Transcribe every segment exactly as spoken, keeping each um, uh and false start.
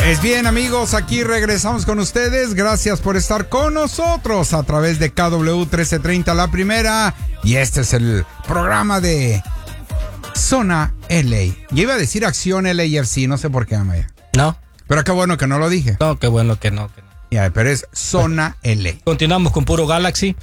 Pues bien, amigos, aquí regresamos con ustedes. Gracias por estar con nosotros a través de K W trece treinta La Primera. Y este es el programa de Zona L A. Yo iba a decir Acción L A F C, no sé por qué, Amaya. No. Pero qué bueno que no lo dije. No, qué bueno que no. Que no. Ya, pero es Zona L A. Continuamos con puro Galaxy.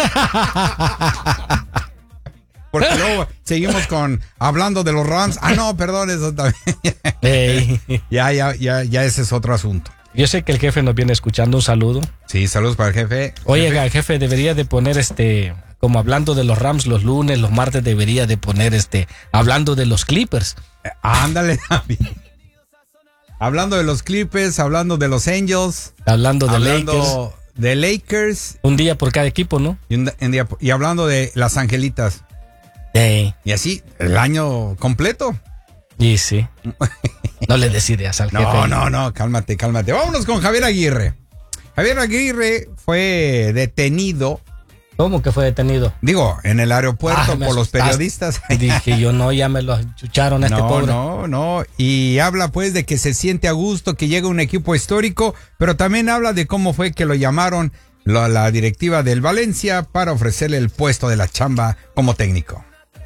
Porque luego seguimos con hablando de los Rams. Ah, no, perdón, eso también. Hey. Ya, ya, ya, ya ese es otro asunto. Yo sé que el jefe nos viene escuchando. Un saludo. Sí, saludos para el jefe. Oye, jefe. el jefe debería de poner este, como hablando de los Rams los lunes, los martes debería de poner este, hablando de los Clippers. Eh, ándale también. Hablando de los Clippers, hablando de los Angels. Hablando de hablando Lakers. de Lakers. Un día por cada equipo, ¿no? Y, un, un día, y hablando de las Angelitas. Hey. Y así, el año completo. Y sí. No le des ideas al No, jefe. No, no, no, cálmate, cálmate. Vámonos con Javier Aguirre. Javier Aguirre fue detenido. ¿Cómo que fue detenido? Digo, en el aeropuerto Ah, me por los asustaste. periodistas. Dije yo, no, ya me lo chucharon a este no, pobre. No, no, y habla pues de que se siente a gusto, que llega un equipo histórico, pero también habla de cómo fue que lo llamaron la, la directiva del Valencia para ofrecerle el puesto de la chamba como técnico.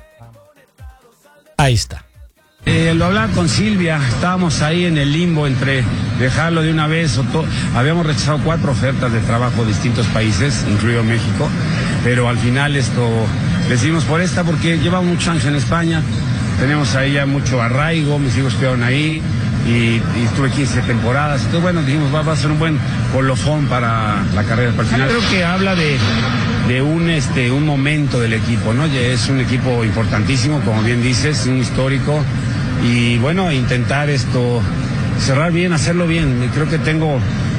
Ahí está. Eh, lo hablaba con Silvia, estábamos ahí en el limbo entre dejarlo de una vez o todo. Habíamos rechazado cuatro ofertas de trabajo de distintos países, incluido México, pero al final esto decidimos por esta porque llevamos muchos años en España, tenemos ahí ya mucho arraigo, mis hijos estudiaron ahí y, y estuve quince temporadas, entonces bueno, dijimos va, va a ser un buen colofón para la carrera. Para el final creo que habla de, de un, este, un momento del equipo, ¿no? Ya es un equipo importantísimo, como bien dices, un histórico. Y bueno, intentar esto, cerrar bien, hacerlo bien. Creo que tengo